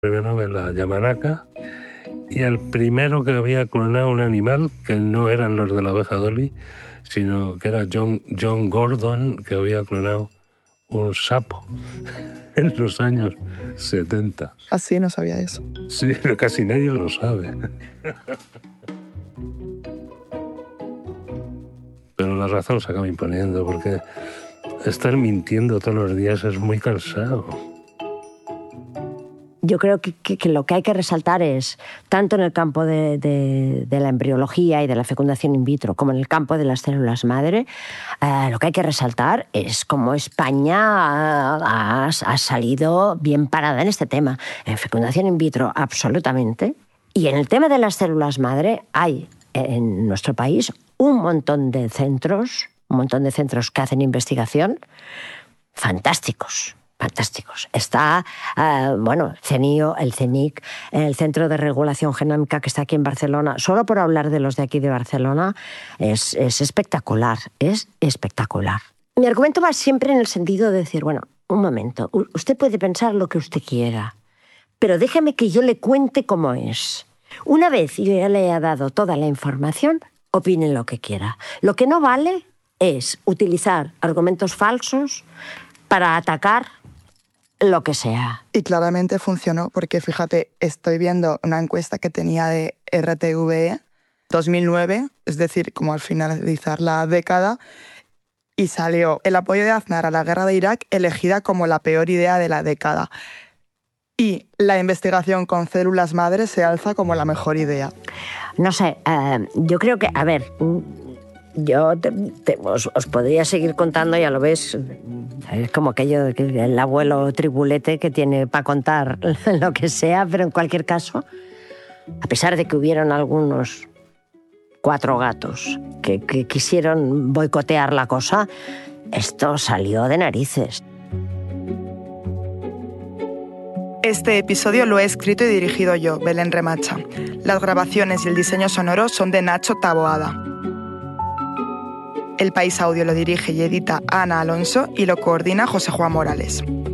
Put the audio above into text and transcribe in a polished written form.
Premio Nobel a Yamanaka, y el primero que había clonado un animal que no eran los de la oveja Dolly, sino que era John Gordon, que había clonado un sapo en los años 70. Así no sabía eso. Sí, pero casi nadie lo sabe. Pero la razón se acaba imponiendo, porque estar mintiendo todos los días es muy cansado. Yo creo que lo que hay que resaltar es, tanto en el campo de la embriología y de la fecundación in vitro, como en el campo de las células madre, lo que hay que resaltar es cómo España ha salido bien parada en este tema. En fecundación in vitro, absolutamente. Y en el tema de las células madre, hay en nuestro país un montón de centros que hacen investigación fantásticos. Está, CENIO, el CENIC, el Centro de Regulación Genómica que está aquí en Barcelona. Solo por hablar de los de aquí de Barcelona, es espectacular, es espectacular. Mi argumento va siempre en el sentido de decir, bueno, un momento, usted puede pensar lo que usted quiera, pero déjeme que yo le cuente cómo es. Una vez yo ya le he dado toda la información, opine lo que quiera. Lo que no vale es utilizar argumentos falsos para atacar lo que sea. Y claramente funcionó, porque fíjate, estoy viendo una encuesta que tenía de RTVE 2009, es decir, como al finalizar la década, y salió el apoyo de Aznar a la guerra de Irak elegida como la peor idea de la década. Y la investigación con células madres se alza como la mejor idea. No sé, yo creo que, a ver, yo os podría seguir contando, ya lo ves, es como aquello de que el abuelo tribulete que tiene para contar lo que sea, pero en cualquier caso, a pesar de que hubieron algunos 4 gatos que quisieron boicotear la cosa, esto salió de narices. Este episodio lo he escrito y dirigido yo, Belén Remacha. Las grabaciones y el diseño sonoro son de Nacho Taboada. El País Audio lo dirige y edita Ana Alonso y lo coordina José Juan Morales.